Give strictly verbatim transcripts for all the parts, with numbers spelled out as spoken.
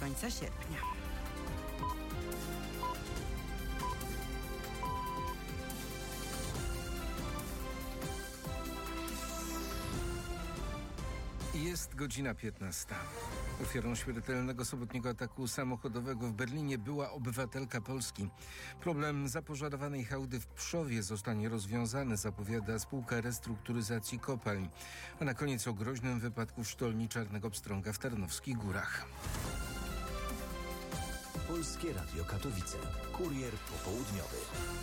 końca sierpnia. Jest godzina piętnasta. Ofiarą śmiertelnego sobotniego ataku samochodowego w Berlinie była obywatelka Polski. Problem zapożarowanej hałdy w Pszowie zostanie rozwiązany, zapowiada spółka restrukturyzacji kopalń. A na koniec o groźnym wypadku w sztolni Czarnego Pstrąga w Tarnowskich Górach. Polskie Radio Katowice. Kurier popołudniowy.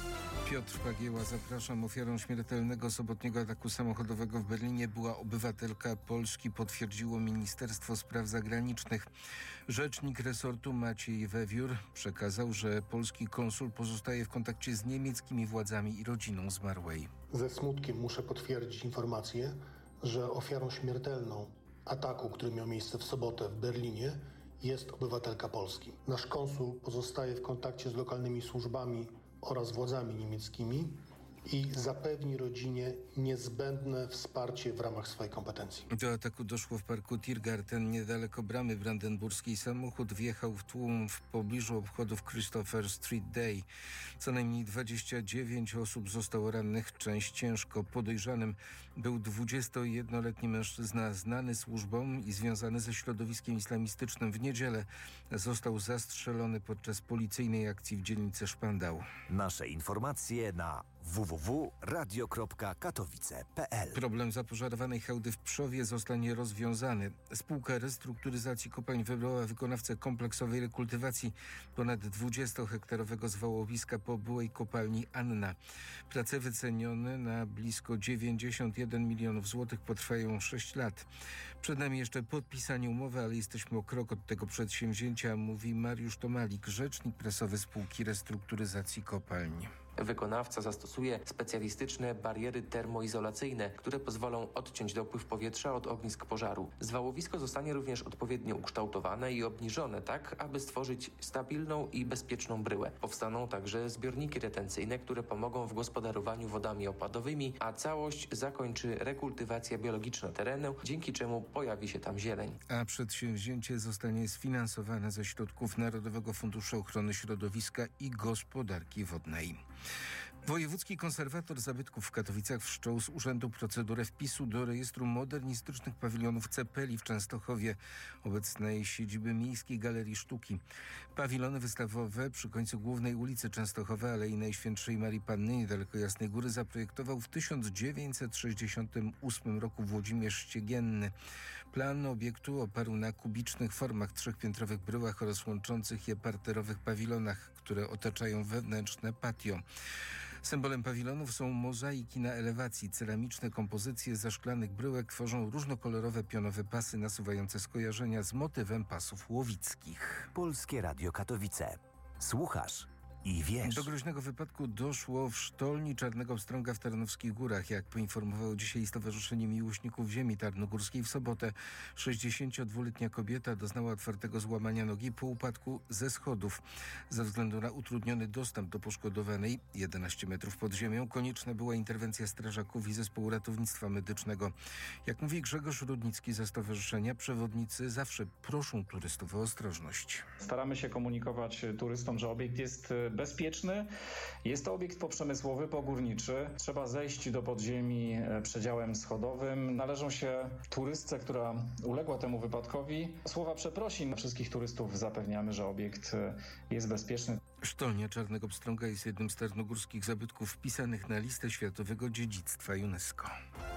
Piotr Pagieła, zapraszam. Ofiarą śmiertelnego sobotniego ataku samochodowego w Berlinie była obywatelka Polski, potwierdziło Ministerstwo Spraw Zagranicznych. Rzecznik resortu Maciej Wewiór przekazał, że polski konsul pozostaje w kontakcie z niemieckimi władzami i rodziną zmarłej. Ze smutkiem muszę potwierdzić informację, że ofiarą śmiertelną ataku, który miał miejsce w sobotę w Berlinie, jest obywatelka Polski. Nasz konsul pozostaje w kontakcie z lokalnymi służbami oraz władzami niemieckimi i zapewni rodzinie niezbędne wsparcie w ramach swojej kompetencji. Do ataku doszło w parku Tiergarten, niedaleko bramy brandenburskiej. Samochód wjechał w tłum w pobliżu obchodów Christopher Street Day. Co najmniej dwadzieścia dziewięć osób zostało rannych, część ciężko. Podejrzanym był dwudziestojednoletni mężczyzna znany służbom i związany ze środowiskiem islamistycznym. W niedzielę został zastrzelony podczas policyjnej akcji w dzielnicy Szpandał. Nasze informacje na w w w kropka radio kropka katowice kropka p l. Problem zapożarowanej hałdy w Pszowie zostanie rozwiązany. Spółka restrukturyzacji kopalń wybrała wykonawcę kompleksowej rekultywacji ponad dwudziestohektarowego zwałowiska po byłej kopalni Anna. Prace wycenione na blisko dziewięćdziesiąt jeden milionów złotych potrwają sześć lat. Przed nami jeszcze podpisanie umowy, ale jesteśmy o krok od tego przedsięwzięcia, mówi Mariusz Tomalik, rzecznik prasowy spółki restrukturyzacji kopalń. Wykonawca zastosuje specjalistyczne bariery termoizolacyjne, które pozwolą odciąć dopływ powietrza od ognisk pożaru. Zwałowisko zostanie również odpowiednio ukształtowane i obniżone tak, aby stworzyć stabilną i bezpieczną bryłę. Powstaną także zbiorniki retencyjne, które pomogą w gospodarowaniu wodami opadowymi, a całość zakończy rekultywacja biologiczna terenu, dzięki czemu pojawi się tam zieleń. A przedsięwzięcie zostanie sfinansowane ze środków Narodowego Funduszu Ochrony Środowiska i Gospodarki Wodnej. Wojewódzki konserwator zabytków w Katowicach wszczął z urzędu procedurę wpisu do rejestru modernistycznych pawilonów Cepeli w Częstochowie, obecnej siedziby Miejskiej Galerii Sztuki. Pawilony wystawowe przy końcu głównej ulicy Częstochowa, Alei Najświętszej Marii Panny niedaleko Jasnej Góry zaprojektował w tysiąc dziewięćset sześćdziesiątym ósmym roku Włodzimierz Ściegienny. Plan obiektu oparł na kubicznych formach trzechpiętrowych bryłach oraz łączących je parterowych pawilonach, które otaczają wewnętrzne patio. Symbolem pawilonów są mozaiki na elewacji. Ceramiczne kompozycje ze szklanych bryłek tworzą różnokolorowe pionowe pasy nasuwające skojarzenia z motywem pasów łowickich. Polskie Radio Katowice. Słuchasz i wiesz. Do groźnego wypadku doszło w sztolni Czarnego Pstrąga w Tarnowskich Górach. Jak poinformowało dzisiaj Stowarzyszenie Miłośników Ziemi Tarnogórskiej, w sobotę sześćdziesięciodwuletnia kobieta doznała otwartego złamania nogi po upadku ze schodów. Ze względu na utrudniony dostęp do poszkodowanej jedenaście metrów pod ziemią konieczna była interwencja strażaków i zespołu ratownictwa medycznego. Jak mówi Grzegorz Rudnicki ze stowarzyszenia, przewodnicy zawsze proszą turystów o ostrożność. Staramy się komunikować turystom, że obiekt jest bezpieczny. Jest to obiekt poprzemysłowy, pogórniczy. Trzeba zejść do podziemi przedziałem schodowym. Należą się turystce, która uległa temu wypadkowi, słowa przeprosin. Wszystkich turystów zapewniamy, że obiekt jest bezpieczny. Sztolnia Czarnego Pstrąga jest jednym z tarnogórskich zabytków wpisanych na listę Światowego Dziedzictwa UNESCO.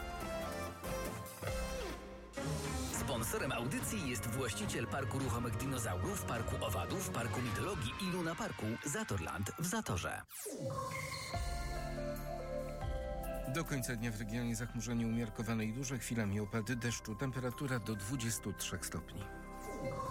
Sponsorem audycji jest właściciel Parku Ruchomych Dinozaurów, Parku Owadów, Parku Mitologii i Luna Parku Zatorland w Zatorze. Do końca dnia w regionie zachmurzenie umiarkowane i duże, chwilami opady deszczu. Temperatura do dwudziestu trzech stopni.